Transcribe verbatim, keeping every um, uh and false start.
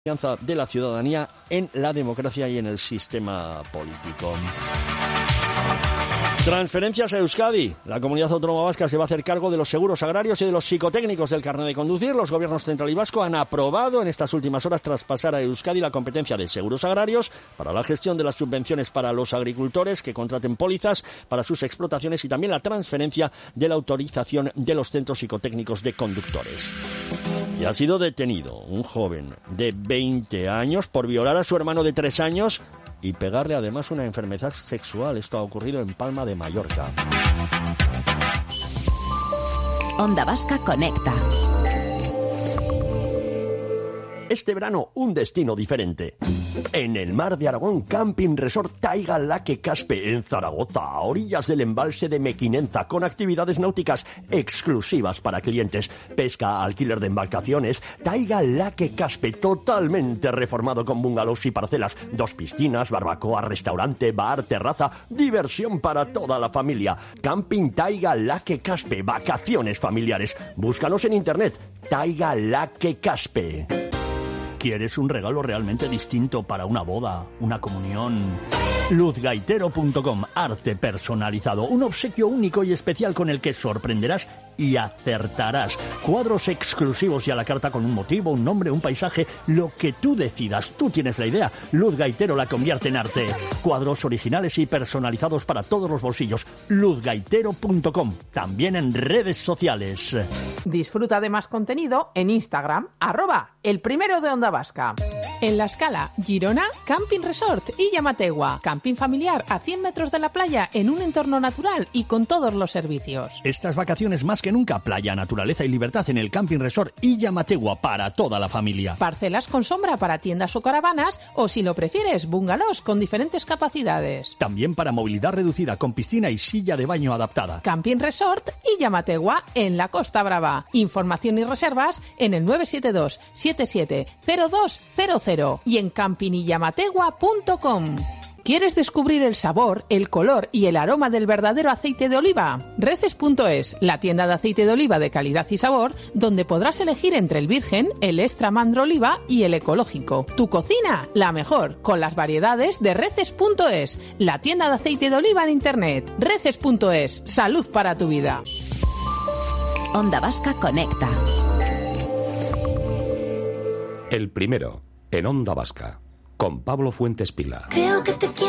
confianza de la ciudadanía en la democracia y en el sistema político. Transferencias a Euskadi. La comunidad autónoma vasca se va a hacer cargo de los seguros agrarios y de los psicotécnicos del carnet de conducir. Los gobiernos central y vasco han aprobado en estas últimas horas traspasar a Euskadi la competencia de seguros agrarios para la gestión de las subvenciones para los agricultores que contraten pólizas para sus explotaciones y también la transferencia de la autorización de los centros psicotécnicos de conductores. Y ha sido detenido un joven de veinte años por violar a su hermano de tres años y pegarle además una enfermedad sexual. Esto ha ocurrido en Palma de Mallorca. Onda Vasca Conecta. Este verano, un destino diferente. En el mar de Aragón, Camping Resort Taiga Laque Caspe, en Zaragoza, a orillas del embalse de Mequinenza, con actividades náuticas exclusivas para clientes, pesca, alquiler de embarcaciones. Taiga Laque Caspe, totalmente reformado con bungalows y parcelas, dos piscinas, barbacoa, restaurante, bar, terraza, diversión para toda la familia. Camping Taiga Laque Caspe, vacaciones familiares. Búscanos en internet, Taiga Laque Caspe. ¿Quieres un regalo realmente distinto para una boda, una comunión? luz gaitero punto com, arte personalizado, un obsequio único y especial con el que sorprenderás y acertarás. Cuadros exclusivos y a la carta con un motivo, un nombre, un paisaje, lo que tú decidas. Tú tienes la idea. Luz Gaitero la convierte en arte. Cuadros originales y personalizados para todos los bolsillos. luz gaitero punto com, también en redes sociales. Disfruta de más contenido en Instagram, arroba el primero de Onda Vasca. En La Scala, Girona, Camping Resort y Llamategua. Camping familiar a cien metros de la playa en un entorno natural y con todos los servicios. Estas vacaciones más que nunca, playa, naturaleza y libertad en el Camping Resort y Llamategua para toda la familia. Parcelas con sombra para tiendas o caravanas o, si lo prefieres, bungalows con diferentes capacidades. También para movilidad reducida con piscina y silla de baño adaptada. Camping Resort y Llamategua en la Costa Brava. Información y reservas en el nueve siete dos siete siete cero dos cero cero y en camping y llamategua punto com. ¿Quieres descubrir el sabor, el color y el aroma del verdadero aceite de oliva? Reces punto es, la tienda de aceite de oliva de calidad y sabor, donde podrás elegir entre el virgen, el extra mandro oliva y el ecológico. Tu cocina, la mejor, con las variedades de Reces punto es, la tienda de aceite de oliva en internet. Reces punto es, salud para tu vida. Onda Vasca Conecta. El primero, en Onda Vasca, con Pablo Fuentes Pila. Creo que te quiero.